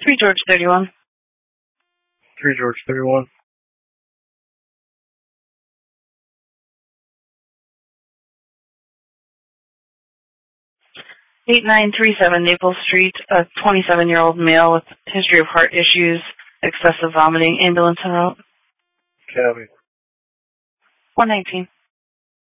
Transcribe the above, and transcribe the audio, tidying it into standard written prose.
3 George 31. 3 George 31. '8937 Naples Street, a 27-year-old male with history of heart issues, excessive vomiting, ambulance en route. Copy. 119.